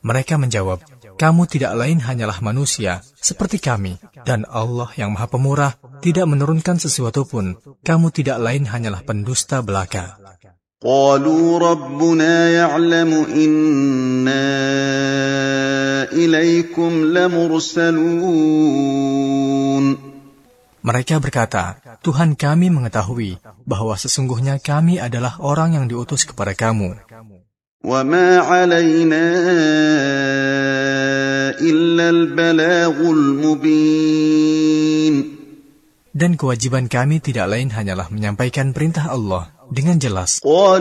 Mereka menjawab, kamu tidak lain hanyalah manusia, seperti kami. Dan Allah yang Maha Pemurah tidak menurunkan sesuatu pun. Kamu tidak lain hanyalah pendusta belaka. قالوا ربنا يعلم إنا إليكم لمرسلون. Mereka berkata, Tuhan kami mengetahui bahwa sesungguhnya kami adalah orang yang diutus kepada kamu. وما علينا إلا البلاغ المبين. Dan kewajiban kami tidak lain hanyalah menyampaikan perintah Allah dengan jelas.